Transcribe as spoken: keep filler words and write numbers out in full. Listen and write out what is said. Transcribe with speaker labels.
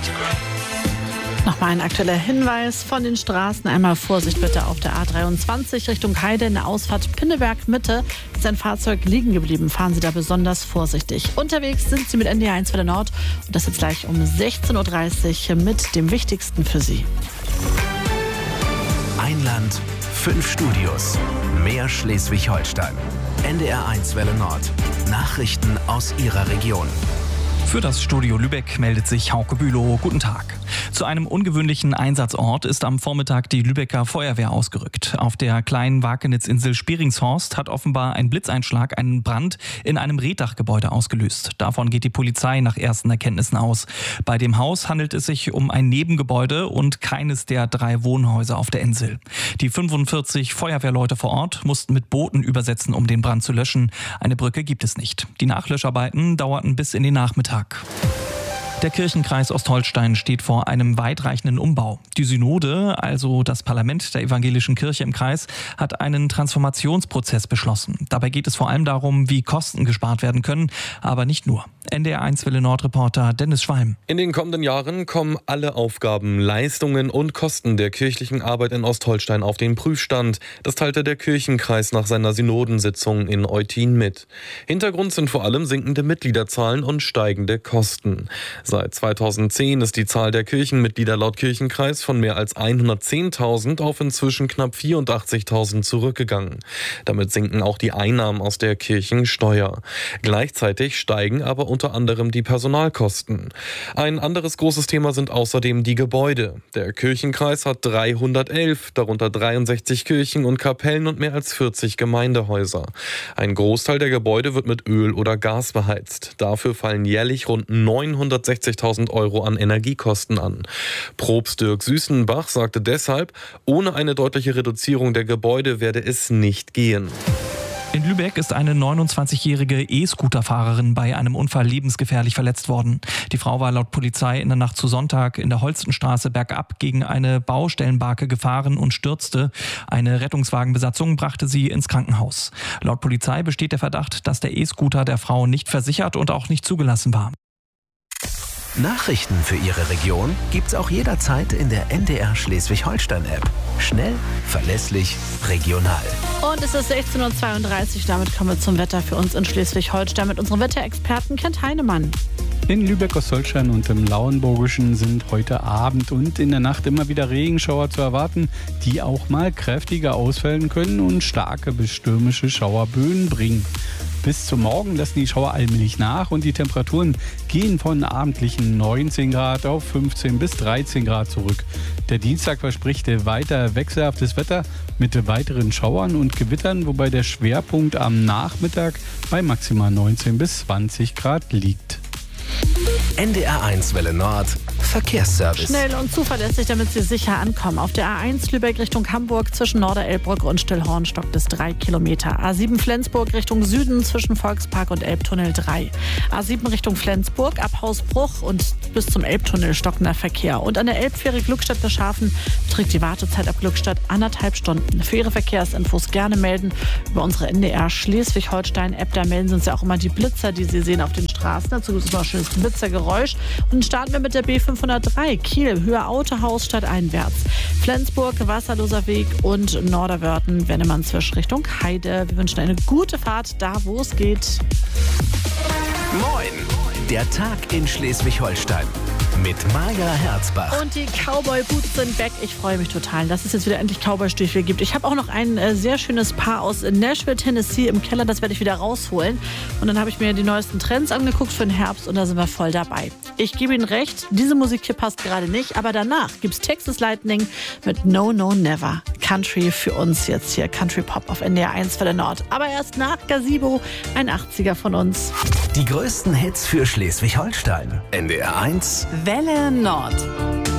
Speaker 1: Nochmal ein aktueller Hinweis von den Straßen. Einmal Vorsicht bitte auf der A dreiundzwanzig Richtung Heide in der Ausfahrt Pinneberg Mitte. Ist ein Fahrzeug liegen geblieben. Fahren Sie da besonders vorsichtig. Unterwegs sind Sie mit N D R eins Welle Nord. Und das jetzt gleich um sechzehn Uhr dreißig mit dem Wichtigsten für Sie.
Speaker 2: Ein Land, fünf Studios, mehr Schleswig-Holstein. N D R eins Welle Nord. Nachrichten aus Ihrer Region.
Speaker 3: Für das Studio Lübeck meldet sich Hauke Bülow. Guten Tag. Zu einem ungewöhnlichen Einsatzort ist am Vormittag die Lübecker Feuerwehr ausgerückt. Auf der kleinen Wakenitzinsel Speringshorst hat offenbar ein Blitzeinschlag einen Brand in einem Reetdachgebäude ausgelöst. Davon geht die Polizei nach ersten Erkenntnissen aus. Bei dem Haus handelt es sich um ein Nebengebäude und keines der drei Wohnhäuser auf der Insel. Die fünfundvierzig Feuerwehrleute vor Ort mussten mit Booten übersetzen, um den Brand zu löschen. Eine Brücke gibt es nicht. Die Nachlöscharbeiten dauerten bis in den Nachmittag. Der Kirchenkreis Ostholstein steht vor einem weitreichenden Umbau. Die Synode, also das Parlament der evangelischen Kirche im Kreis, hat einen Transformationsprozess beschlossen. Dabei geht es vor allem darum, wie Kosten gespart werden können, aber nicht nur. N D R eins Welle Nord-Reporter Dennis Schwalm.
Speaker 4: In den kommenden Jahren kommen alle Aufgaben, Leistungen und Kosten der kirchlichen Arbeit in Ostholstein auf den Prüfstand. Das teilte der Kirchenkreis nach seiner Synodensitzung in Eutin mit. Hintergrund sind vor allem sinkende Mitgliederzahlen und steigende Kosten. Seit zweitausendzehn ist die Zahl der Kirchenmitglieder laut Kirchenkreis von mehr als hundertzehntausend auf inzwischen knapp vierundachtzigtausend zurückgegangen. Damit sinken auch die Einnahmen aus der Kirchensteuer. Gleichzeitig steigen aber unter anderem die Personalkosten. Ein anderes großes Thema sind außerdem die Gebäude. Der Kirchenkreis hat dreihundertelf, darunter dreiundsechzig Kirchen und Kapellen und mehr als vierzig Gemeindehäuser. Ein Großteil der Gebäude wird mit Öl oder Gas beheizt. Dafür fallen jährlich rund neunhundertsechzigtausend Euro an Energiekosten an. Propst Dirk Süßenbach sagte deshalb, ohne eine deutliche Reduzierung der Gebäude werde es nicht gehen.
Speaker 3: In Lübeck ist eine neunundzwanzigjährige E-Scooter-Fahrerin bei einem Unfall lebensgefährlich verletzt worden. Die Frau war laut Polizei in der Nacht zu Sonntag in der Holstenstraße bergab gegen eine Baustellenbarke gefahren und stürzte. Eine Rettungswagenbesatzung brachte sie ins Krankenhaus. Laut Polizei besteht der Verdacht, dass der E-Scooter der Frau nicht versichert und auch nicht zugelassen war.
Speaker 2: Nachrichten für Ihre Region gibt's auch jederzeit in der N D R Schleswig-Holstein-App. Schnell, verlässlich, regional.
Speaker 1: Und es ist sechzehn Uhr zweiunddreißig. Damit kommen wir zum Wetter für uns in Schleswig-Holstein mit unserem Wetterexperten Kent Heinemann.
Speaker 5: In Lübeck, Ostholstein und im Lauenburgischen sind heute Abend und in der Nacht immer wieder Regenschauer zu erwarten, die auch mal kräftiger ausfallen können und starke bis stürmische Schauerböen bringen. Bis zum Morgen lassen die Schauer allmählich nach und die Temperaturen gehen von abendlichen neunzehn Grad auf fünfzehn bis dreizehn Grad zurück. Der Dienstag verspricht weiter wechselhaftes Wetter mit weiteren Schauern und Gewittern, wobei der Schwerpunkt am Nachmittag bei maximal neunzehn bis zwanzig Grad liegt.
Speaker 2: N D R eins Welle Nord Verkehrsservice.
Speaker 1: Schnell und zuverlässig, damit Sie sicher ankommen. Auf der A eins Lübeck Richtung Hamburg zwischen Norderelbbrücke und Stillhorn stockt es drei Kilometer. A sieben Flensburg Richtung Süden zwischen Volkspark und Elbtunnel drei. A sieben Richtung Flensburg ab Hausbruch und bis zum Elbtunnel stockender Verkehr. Und an der Elbfähre Glückstadt-Beschafen beträgt die Wartezeit ab Glückstadt anderthalb Stunden. Für Ihre Verkehrsinfos gerne melden über unsere N D R Schleswig-Holstein-App. Da melden Sie uns ja auch immer die Blitzer, die Sie sehen auf den Straßen. Dazu ist noch ein schönes Blitzergeräusch. Und dann starten wir mit der B fünfhundertdrei. Kiel, Höhe Autohaus stadteinwärts. Flensburg, Wasserloser Weg und Norderwörthen, Wennemannzwisch Richtung Heide. Wir wünschen eine gute Fahrt da, wo es geht.
Speaker 2: Moin! Der Tag in Schleswig-Holstein mit Maja Herzbach.
Speaker 1: Und die Cowboy-Boots sind weg. Ich freue mich total, dass es jetzt wieder endlich Cowboy-Stiefel gibt. Ich habe auch noch ein äh, sehr schönes Paar aus Nashville, Tennessee im Keller. Das werde ich wieder rausholen. Und dann habe ich mir die neuesten Trends angeguckt für den Herbst und da sind wir voll dabei. Ich gebe Ihnen recht, diese Musik hier passt gerade nicht. Aber danach gibt es Texas Lightning mit No, No, Never. Country für uns jetzt hier. Country Pop auf N D R eins Welle Nord. Aber erst nach Gazebo, ein achtziger von uns.
Speaker 2: Die größten Hits für Schleswig-Holstein. N D R eins
Speaker 6: Welle Nord.